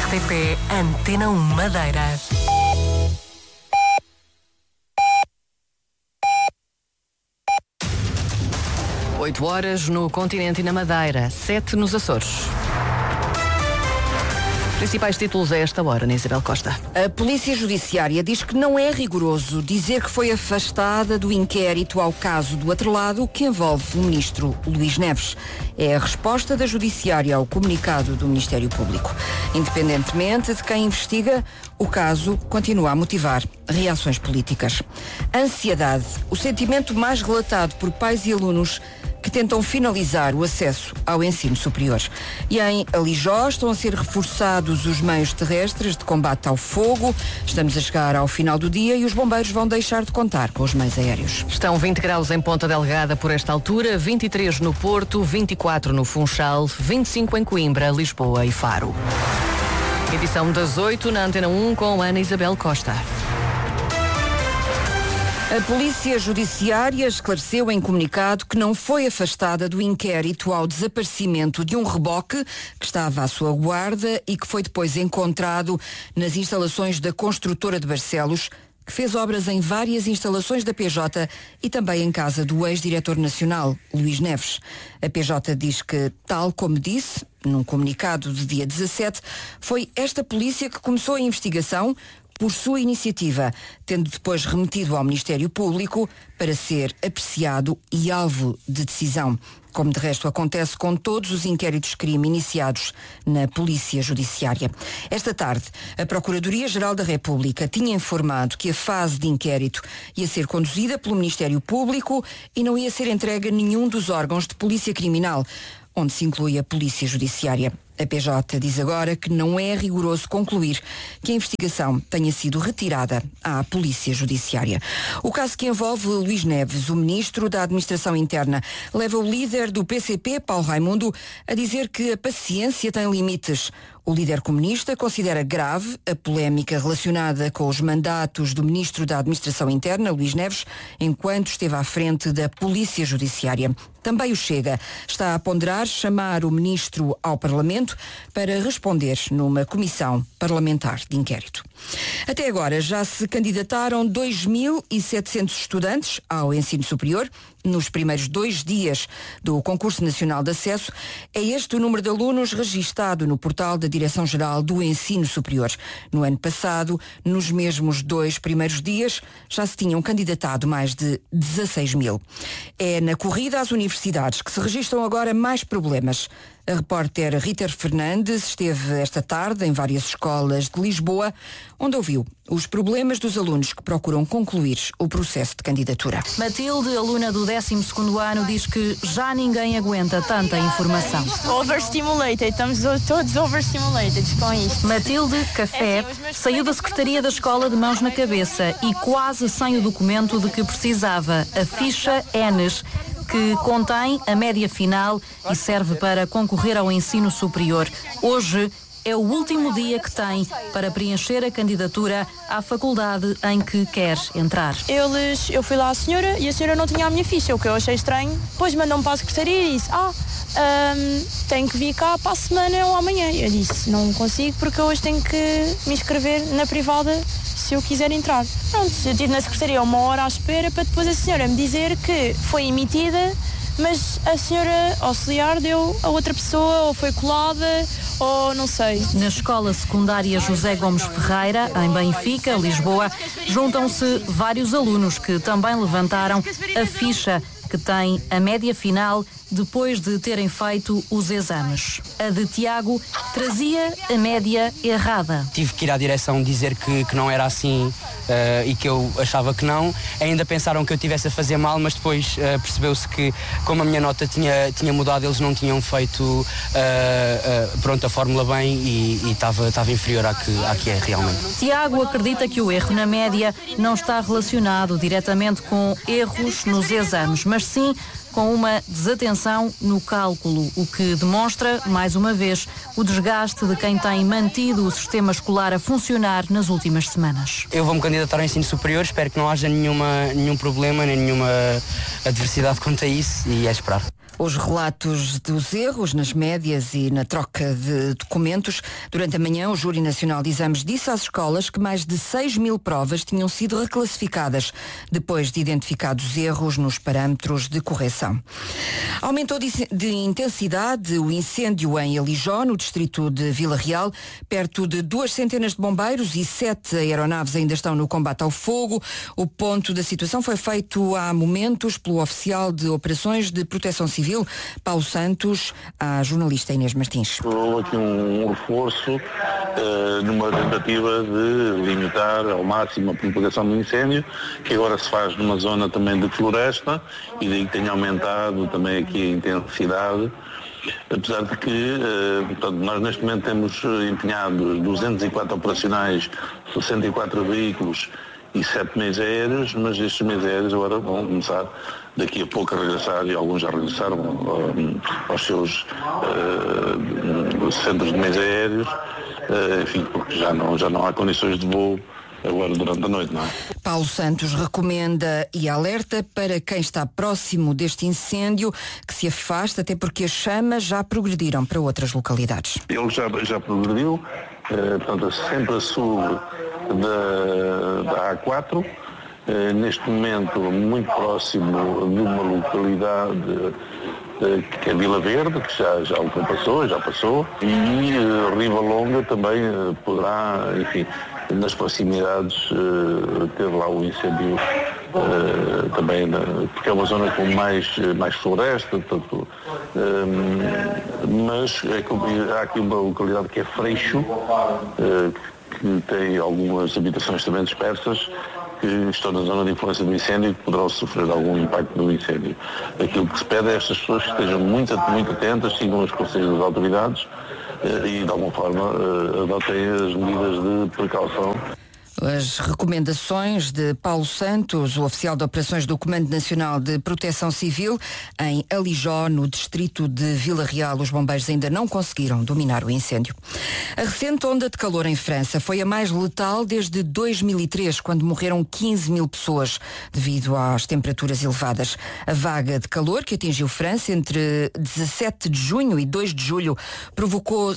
RTP Antena 1 Madeira. Oito horas no continente e na Madeira, 7 nos Açores. Principais títulos a esta hora, na Isabel Costa. A Polícia Judiciária diz que não é rigoroso dizer que foi afastada do inquérito ao caso do atrelado que envolve o ministro Luís Neves. É a resposta da Judiciária ao comunicado do Ministério Público. Independentemente de quem investiga, o caso continua a motivar reações políticas. Ansiedade, o sentimento mais relatado por pais e alunos que tentam finalizar o acesso ao ensino superior. E em Alijó estão a ser reforçados os meios terrestres de combate ao fogo. Estamos a chegar ao final do dia e os bombeiros vão deixar de contar com os meios aéreos. Estão 20 graus em Ponta Delgada por esta altura, 23 no Porto, 24 no Funchal, 25 em Coimbra, Lisboa e Faro. Edição das 8 na Antena 1 com Ana Isabel Costa. A Polícia Judiciária esclareceu em comunicado que não foi afastada do inquérito ao desaparecimento de um reboque que estava à sua guarda e que foi depois encontrado nas instalações da construtora de Barcelos, que fez obras em várias instalações da PJ e também em casa do ex-diretor nacional, Luís Neves. A PJ diz que, tal como disse, num comunicado de dia 17, foi esta polícia que começou a investigação por sua iniciativa, tendo depois remetido ao Ministério Público para ser apreciado e alvo de decisão, como de resto acontece com todos os inquéritos de crime iniciados na Polícia Judiciária. Esta tarde, a Procuradoria-Geral da República tinha informado que a fase de inquérito ia ser conduzida pelo Ministério Público e não ia ser entregue a nenhum dos órgãos de polícia criminal, onde se inclui a Polícia Judiciária. A PJ diz agora que não é rigoroso concluir que a investigação tenha sido retirada à Polícia Judiciária. O caso que envolve Luís Neves, o ministro da Administração Interna, leva o líder do PCP, Paulo Raimundo, a dizer que a paciência tem limites. O líder comunista considera grave a polémica relacionada com os mandatos do ministro da Administração Interna, Luís Neves, enquanto esteve à frente da Polícia Judiciária. Também o Chega está a ponderar chamar o ministro ao Parlamento para responder numa comissão parlamentar de inquérito. Até agora já se candidataram 2.700 estudantes ao ensino superior. Nos primeiros 2 dias do Concurso Nacional de Acesso, é este o número de alunos registado no portal da Direção-Geral do Ensino Superior. No ano passado, nos mesmos 2 primeiros dias, já se tinham candidatado mais de 16 mil. É na corrida às universidades que se registram agora mais problemas. A repórter Rita Fernandes esteve esta tarde em várias escolas de Lisboa, onde ouviu os problemas dos alunos que procuram concluir o processo de candidatura. Matilde, aluna do 12º ano, diz que já ninguém aguenta tanta informação. Overstimulated, estamos todos overstimulated com isto. Matilde, café, saiu da secretaria da escola de mãos na cabeça e quase sem o documento de que precisava, a ficha ENES, que contém a média final e serve para concorrer ao ensino superior. Hoje é o último dia que tem para preencher a candidatura à faculdade em que quer entrar. Eu fui lá à senhora e a senhora não tinha a minha ficha, o que eu achei estranho. Depois mandou-me para a secretaria e disse, tenho que vir cá para a semana ou amanhã. Eu disse, não consigo porque hoje tenho que me inscrever na privada se eu quiser entrar. Pronto, eu estive na secretaria 1 hora à espera para depois a senhora me dizer que foi emitida, mas a senhora auxiliar deu a outra pessoa, ou foi colada, ou não sei. Na escola secundária José Gomes Ferreira, em Benfica, Lisboa, juntam-se vários alunos que também levantaram a ficha que tem a média final depois de terem feito os exames. A de Tiago trazia a média errada. Tive que ir à direção dizer que não era assim e que eu achava que não. Ainda pensaram que eu estivesse a fazer mal, mas depois percebeu-se que, como a minha nota tinha mudado, eles não tinham feito a fórmula bem e estava inferior à que é realmente. Tiago acredita que o erro na média não está relacionado diretamente com erros nos exames, mas sim com uma desatenção no cálculo, o que demonstra, mais uma vez, o desgaste de quem tem mantido o sistema escolar a funcionar nas últimas semanas. Eu vou-me candidatar ao ensino superior, espero que não haja nenhum problema, nem nenhuma adversidade quanto a isso, e é esperar. Os relatos dos erros nas médias e na troca de documentos. Durante a manhã, o Júri Nacional de Exames disse às escolas que mais de 6.000 provas tinham sido reclassificadas depois de identificados erros nos parâmetros de correção. Aumentou de intensidade o incêndio em Alijó, no distrito de Vila Real. Perto de 200 de bombeiros e 7 aeronaves ainda estão no combate ao fogo. O ponto da situação foi feito há momentos pelo oficial de Operações de Proteção Civil, Paulo Santos, à jornalista Inês Martins. Houve aqui um reforço numa tentativa de limitar ao máximo a propagação do incêndio, que agora se faz numa zona também de floresta, e daí que tenha aumentado também aqui a intensidade. Apesar de que, portanto, nós neste momento temos empenhados 204 operacionais, 64 veículos e 7 meios aéreos, mas estes meios aéreos agora vão começar daqui a pouco a regressar, e alguns já regressaram aos seus centros de meios aéreos, enfim, porque já não há condições de voo agora durante a noite, não é? Paulo Santos recomenda e alerta para quem está próximo deste incêndio que se afaste, até porque as chamas já progrediram para outras localidades. Ele já progrediu, portanto, sempre a sul da A4, neste momento muito próximo de uma localidade que é Vila Verde, que já ultrapassou, já passou, e Riva Longa também poderá, enfim, nas proximidades ter lá o incêndio também, porque é uma zona com mais floresta, portanto, mas há aqui uma localidade que é Freixo, que tem algumas habitações também dispersas, que estão na zona de influência do incêndio e que poderão sofrer algum impacto do incêndio. Aquilo que se pede é estas pessoas que estejam muito atentas, sigam os conselhos das autoridades e, de alguma forma, adotem as medidas de precaução. As recomendações de Paulo Santos, o oficial de operações do Comando Nacional de Proteção Civil, em Alijó, no distrito de Vila Real. Os bombeiros ainda não conseguiram dominar o incêndio. A recente onda de calor em França foi a mais letal desde 2003, quando morreram 15.000 pessoas devido às temperaturas elevadas. A vaga de calor que atingiu França entre 17 de junho e 2 de julho provocou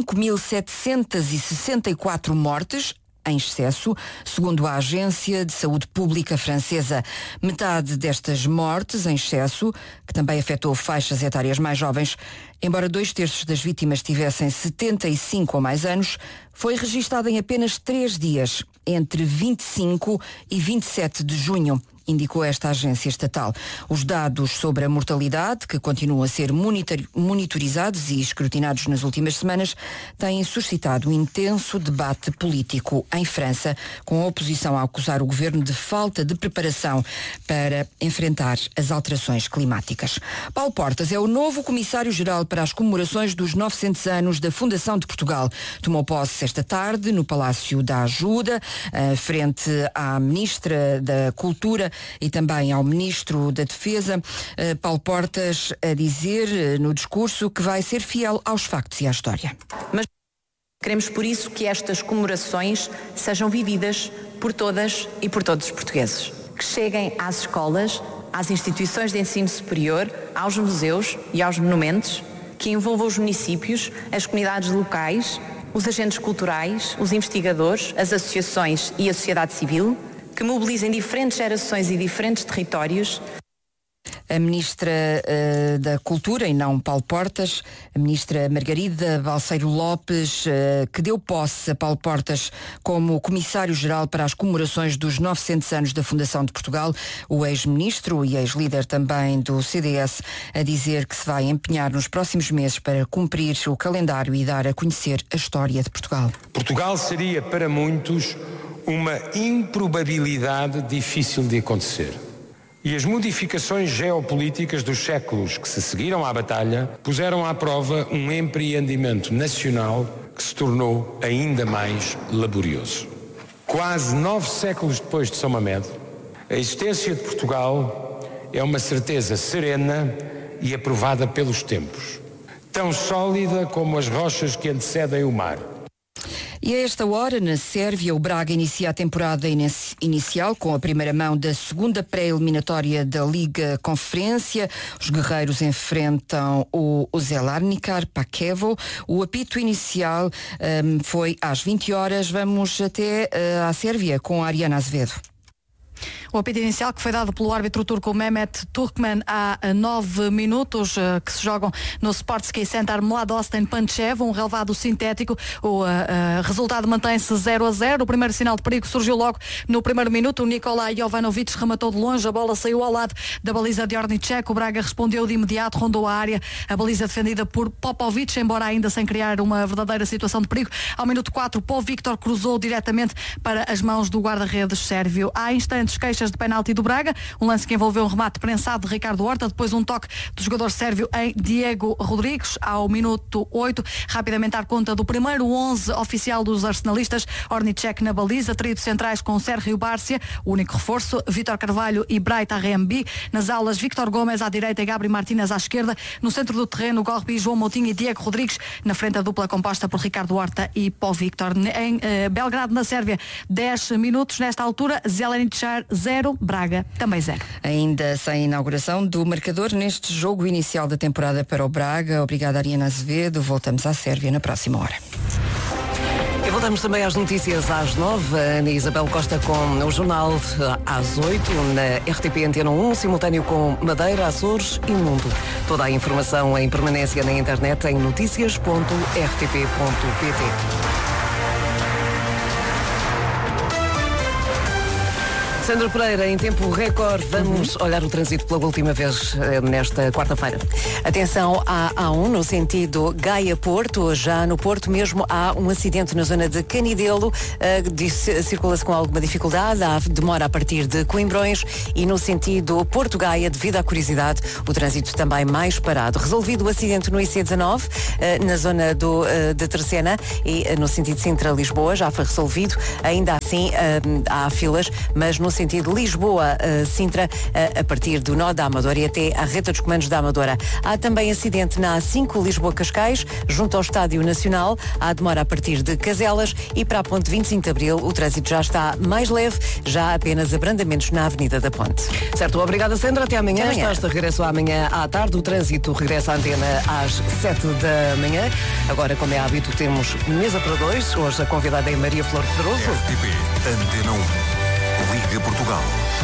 5.764 mortes, em excesso, segundo a Agência de Saúde Pública francesa. Metade destas mortes em excesso, que também afetou faixas etárias mais jovens, embora 2/3 das vítimas tivessem 75 ou mais anos, foi registada em apenas 3 dias, entre 25 e 27 de junho. Indicou esta agência estatal. Os dados sobre a mortalidade, que continuam a ser monitorizados e escrutinados nas últimas semanas, têm suscitado um intenso debate político em França, com a oposição a acusar o governo de falta de preparação para enfrentar as alterações climáticas. Paulo Portas é o novo Comissário-Geral para as comemorações dos 900 anos da Fundação de Portugal. Tomou posse esta tarde no Palácio da Ajuda, frente à Ministra da Cultura e também ao Ministro da Defesa. Paulo Portas a dizer no discurso que vai ser fiel aos factos e à história. Mas queremos por isso que estas comemorações sejam vividas por todas e por todos os portugueses. Que cheguem às escolas, às instituições de ensino superior, aos museus e aos monumentos, que envolvam os municípios, as comunidades locais, os agentes culturais, os investigadores, as associações e a sociedade civil, que mobilizem diferentes gerações e diferentes territórios. A Ministra da Cultura, e não Paulo Portas, a Ministra Margarida Balseiro Lopes, que deu posse a Paulo Portas como Comissário-Geral para as comemorações dos 900 anos da Fundação de Portugal, o ex-ministro e ex-líder também do CDS, a dizer que se vai empenhar nos próximos meses para cumprir o calendário e dar a conhecer a história de Portugal. Portugal seria para muitos uma improbabilidade difícil de acontecer. E as modificações geopolíticas dos séculos que se seguiram à batalha puseram à prova um empreendimento nacional que se tornou ainda mais laborioso. Quase 9 séculos depois de São Mamede, a existência de Portugal é uma certeza serena e aprovada pelos tempos, tão sólida como as rochas que antecedem o mar. E a esta hora, na Sérvia, o Braga inicia a temporada inicial com a primeira mão da segunda pré-eliminatória da Liga Conferência. Os guerreiros enfrentam o Zelarnikar Pakevo. O apito inicial foi às 20 horas. Vamos até à Sérvia com a Ariana Azevedo. O apito inicial que foi dado pelo árbitro turco Mehmet Turkmen há 9 minutos, que se jogam no Sportski Center Mladosten Pančevo, um relevado sintético. O resultado mantém-se 0-0. O primeiro sinal de perigo surgiu logo no primeiro minuto. O Nikola Jovanovic rematou de longe, a bola saiu ao lado da baliza de Ornicek. O Braga respondeu de imediato, rondou a área, a baliza defendida por Popovic, embora ainda sem criar uma verdadeira situação de perigo. Ao minuto 4, Pó Victor cruzou diretamente para as mãos do guarda-redes sérvio. Há instantes, queixas de penalti do Braga, um lance que envolveu um remate prensado de Ricardo Horta, depois um toque do jogador sérvio em Diego Rodrigues. Ao minuto 8, rapidamente dar conta do primeiro 11 oficial dos arsenalistas. Ornicek na baliza, trio de centrais com Sérgio Bárcia, o único reforço, Vítor Carvalho e Bright Arrembi. Nas aulas, Víctor Gomes à direita e Gabri Martínez à esquerda. No centro do terreno, Gorbi, João Moutinho e Diego Rodrigues. Na frente, a dupla composta por Ricardo Horta e Pó Victor. Em Belgrado, na Sérvia, 10 minutos. Nesta altura, Zelenčar 0, Braga também 0. Ainda sem inauguração do marcador neste jogo inicial da temporada para o Braga. Obrigada, Ariana Azevedo. Voltamos à Sérvia na próxima hora. E voltamos também às notícias às 9. A Ana Isabel Costa com o jornal às 8 na RTP Antena 1, simultâneo com Madeira, Açores e Mundo. Toda a informação em permanência na internet em noticias.rtp.pt. Sandra Pereira, em tempo recorde, vamos olhar o trânsito pela última vez nesta quarta-feira. Atenção à A1 no sentido Gaia-Porto. Já no Porto mesmo há um acidente na zona de Canidelo. Circula-se com alguma dificuldade, há demora a partir de Coimbrões, e no sentido Porto-Gaia, devido à curiosidade, o trânsito também mais parado. Resolvido o acidente no IC19, na zona de Terceira, e no sentido Sintra-Lisboa já foi resolvido. Ainda assim há filas, mas no sentido Lisboa-Sintra, a partir do nó da Amadora e até à reta dos comandos da Amadora. Há também acidente na A5 Lisboa-Cascais, junto ao Estádio Nacional. Há demora a partir de Caselas, e para a ponte 25 de Abril o trânsito já está mais leve, já há apenas abrandamentos na Avenida da Ponte. Certo, obrigada Sandra, até amanhã. Estás de regresso amanhã à tarde, o trânsito regressa à antena às 7 da manhã. Agora, como é hábito, temos mesa para dois. Hoje a convidada é Maria Flor Pedroso. RTP Antena 1. Liga Portugal.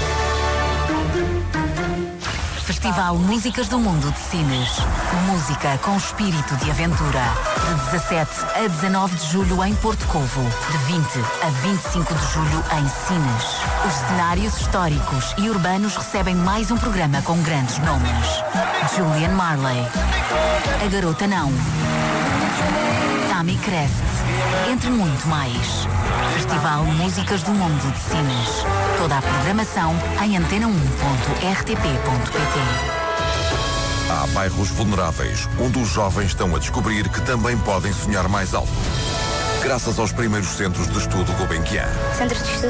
Festival Músicas do Mundo de Sines. Música com espírito de aventura. De 17 a 19 de julho em Porto Covo. De 20 a 25 de julho em Sines. Os cenários históricos e urbanos recebem mais um programa com grandes nomes. Julian Marley. A Garota Não. Tammy Crest. Entre muito mais. Festival Músicas do Mundo de Sines. Toda a programação em antena1.rtp.pt. Há bairros vulneráveis, onde os jovens estão a descobrir que também podem sonhar mais alto. Graças aos primeiros centros de estudo Gulbenkian. Centros de Estudo